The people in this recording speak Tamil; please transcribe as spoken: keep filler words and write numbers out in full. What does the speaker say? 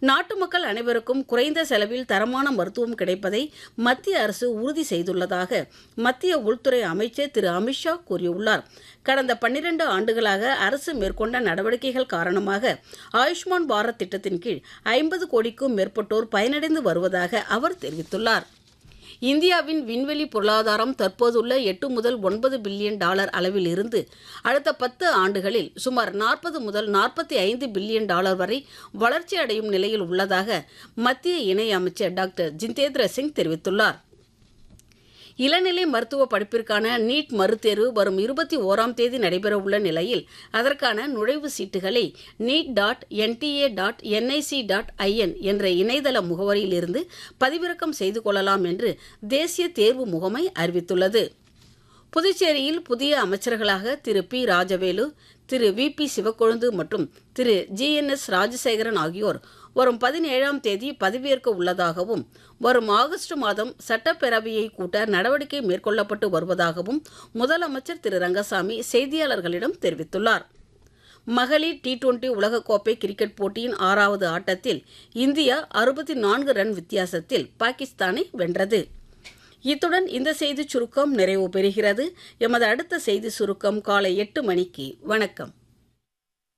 நாட்டு மக்கள் அனைவருக்கும் குறைந்த செலவில் தரமான மருத்துவம் கிடைப்பதை மத்திய அரசு உறுதி செய்துள்ளதாக மத்திய உள்துறை அமைச்சர் திரு அமித்ஷா கூறியுள்ளார். கடந்த பன்னிரண்டு ஆண்டுகளாக அரசு மேற்கொண்ட நடவடிக்கைகள் காரணமாக ஆயுஷ்மான் பாரத் திட்டத்தின் கீழ் ஐம்பது கோடிக்கும் மேற்பட்டோர் பயனடைந்து வருவதாக அவர் தெரிவித்துள்ளார். இந்தியாவின் விண்வெளி பொருளாதாரம் தற்போதுள்ள எட்டு முதல் ஒன்பது பில்லியன் டாலர் அளவில் இருந்து அடுத்த பத்து ஆண்டுகளில் சுமார் நாற்பது முதல் நாற்பத்தி ஐந்து பில்லியன் டாலர் வரை வளர்ச்சி அடையும் நிலையில் உள்ளதாக மத்திய இணையமைச்சர் டாக்டர் ஜிதேந்திர சிங் தெரிவித்துள்ளார். இளநிலை மருத்துவ படிப்பிற்கான நீட் மறுதேர்வு வரும் இருபத்தி ஓராம் தேதி நடைபெறவுள்ள நிலையில் அதற்கான நுழைவு சீட்டுகளை NEET dot NDA dot NIC dot IN என்ற இணையதள முகவரியிலிருந்து பதிவிறக்கம் செய்து கொள்ளலாம் என்று தேசிய தேர்வு முகமை அறிவித்துள்ளது. புதுச்சேரியில் புதிய அமைச்சர்களாக திரு பி ராஜவேலு, திரு வி பி சிவக்கொழுந்து மற்றும் திரு ஜி என் எஸ் ராஜசேகரன் ஆகியோர் வரும் பதினேழாம் தேதி பதவியேற்க உள்ளதாகவும் வரும் ஆகஸ்ட் மாதம் சட்டப்பேரவையை கூட்ட நடவடிக்கை மேற்கொள்ளப்பட்டு வருவதாகவும் முதலமைச்சர் திரு ரங்கசாமி செய்தியாளர்களிடம் தெரிவித்துள்ளார். மகளிர் டி டுவெண்டி உலகக்கோப்பை கிரிக்கெட் போட்டியின் ஆறாவது ஆட்டத்தில் இந்தியா அறுபத்தி நான்கு ரன் வித்தியாசத்தில் பாகிஸ்தானை வென்றது. இத்துடன் இந்த செய்திச் சுருக்கம் நிறைவு பெறுகிறது. எமது அடுத்த செய்தி சுருக்கம் காலை எட்டு மணிக்கு. வணக்கம்.